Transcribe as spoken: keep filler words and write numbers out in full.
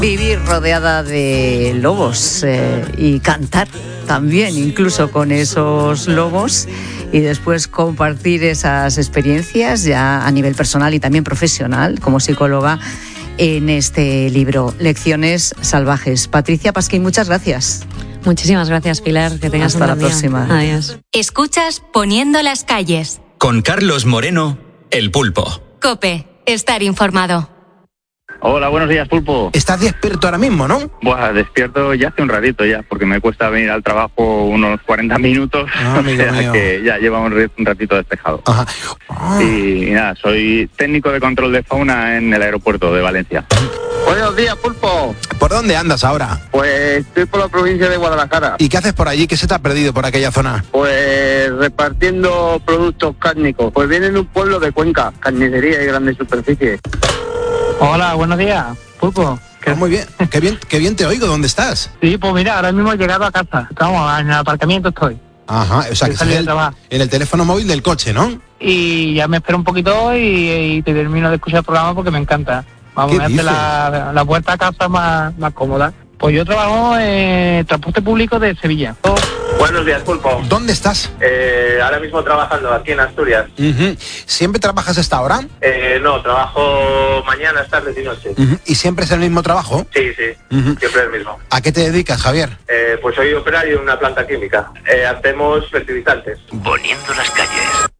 Vivir rodeada de lobos eh, y cantar también, incluso con esos lobos, y después compartir esas experiencias ya a nivel personal y también profesional como psicóloga en este libro, Lecciones Salvajes. Patricia Pasquín, muchas gracias. Muchísimas gracias, Pilar. Que tengas Hasta un la buen próxima. día. Adiós. Escuchas Poniendo las calles. Con Carlos Moreno, El Pulpo. COPE. Estar informado. Hola, buenos días, Pulpo. Estás despierto ahora mismo, ¿no? Buah, despierto ya hace un ratito ya, porque me cuesta venir al trabajo unos cuarenta minutos, Ah, amigo o sea mío. que ya lleva un, un ratito despejado. Ajá. Ah. Y, y nada, soy técnico de control de fauna en el aeropuerto de Valencia. Buenos días, Pulpo. ¿Por dónde andas ahora? Pues estoy por la provincia de Guadalajara. ¿Y qué haces por allí? ¿Qué se te ha perdido por aquella zona? Pues repartiendo productos cárnicos. Pues viene de un pueblo de Cuenca, carnicería y grandes superficies. Hola, buenos días, Pulpo. Ah, muy bien, qué bien, qué bien te oigo. ¿Dónde estás? Sí, pues mira, ahora mismo he llegado a casa. Estamos en el aparcamiento estoy. Ajá, o sea, que He estás salido en de el, trabajar. en el teléfono móvil del coche, ¿no? Y ya me espero un poquito y, y te termino de escuchar el programa porque me encanta. Vamos, ¿Qué me hace dices? la, la vuelta a casa más, más cómoda. Pues yo trabajo en transporte público de Sevilla. Buenos días, Pulpo. ¿Dónde estás? Eh, ahora mismo trabajando aquí en Asturias. Ujú. ¿Siempre trabajas a esta hora? Eh, no, trabajo mañanas, tardes y noches. Ujú. ¿Y siempre es el mismo trabajo? Sí, sí, Ujú. siempre el mismo. ¿A qué te dedicas, Javier? Eh, pues soy operario en una planta química. Eh, hacemos fertilizantes. Poniendo las calles.